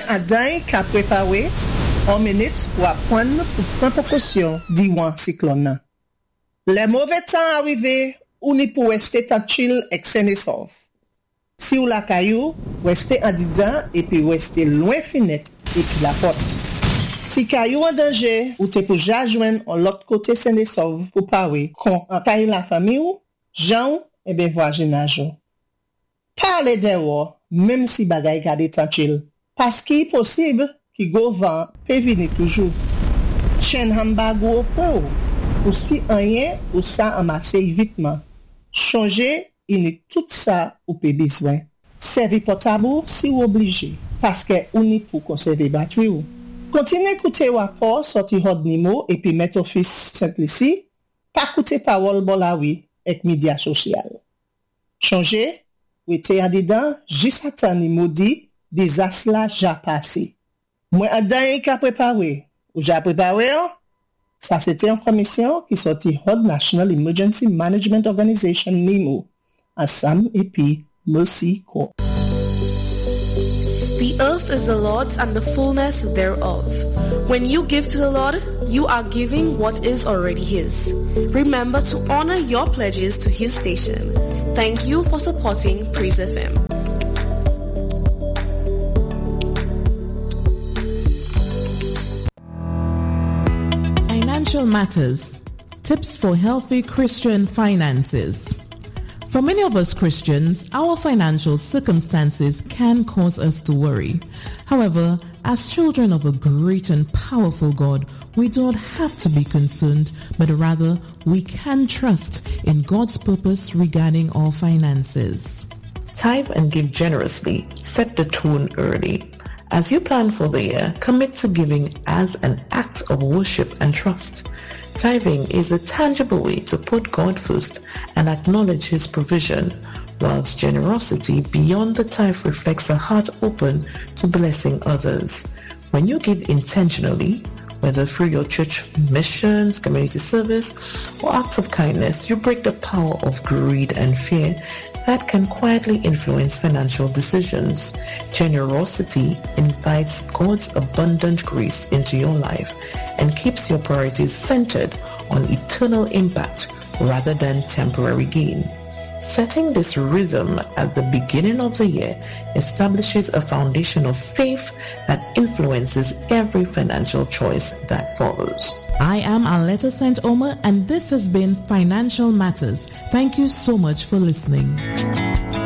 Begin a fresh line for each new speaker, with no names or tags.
adan ka prepare en minutes pour apprendre pour prendre précaution diwan cyclone nan. Les mauvais temps arrivé, ou ni pour rester tranquille et sain et sauf. Si ou la caillou, restez en dedans et puis restez loin fenêtre et puis la porte. Si caillou en danger, ou te pour joindre en l'autre côté sain et sauf pour parler quand en caille la famille ou, Jean et ben voisinage. Parlez dehors, même si bagay gade tranquille. Parce qu'il est possible que go vent peut venir toujours. Chen hambago au peu. Ou si rien ou ça amasser vitement. Changer, il est tout ça ou peut besoin. Servi portable si ou obligé. Parce que ou ni pour conserver batterie ou. Continuez écouter rapport sorti hot nimo et puis mettre office simplici. Pas écouter parole bolawi avec médias sociaux. Changer, ou était en dedans, juste attendre ni maudit, désastre là, j'ai passé. Moi, à d'un qu'à préparer, ou j'ai préparé, ça c'était une commission qui sortit Hot National Emergency Management Organization, NEMO, ensemble et puis Mercy Corps.
The earth is the Lord's and the fullness thereof. When you give to the Lord, you are giving what is already His. Remember to honor your pledges to His station. Thank you for supporting Praise FM.
Financial Matters. Tips for healthy Christian finances. For many of us Christians, our financial circumstances can cause us to worry. However, as children of a great and powerful God, we don't have to be concerned, but rather we can trust in God's purpose regarding our finances.
Tithe and give generously. Set the tone early. As you plan for the year, commit to giving as an act of worship and trust. Tithing is a tangible way to put God first and acknowledge His provision, whilst generosity beyond the tithe reflects a heart open to blessing others. When you give intentionally, whether through your church missions, community service, or acts of kindness, you break the power of greed and fear that can quietly influence financial decisions. Generosity invites God's abundant grace into your life and keeps your priorities centered on eternal impact rather than temporary gain. Setting this rhythm at the beginning of the year establishes a foundation of faith that influences every financial choice that follows.
I am Aletta St. Omer, and this has been Financial Matters. Thank you so much for listening.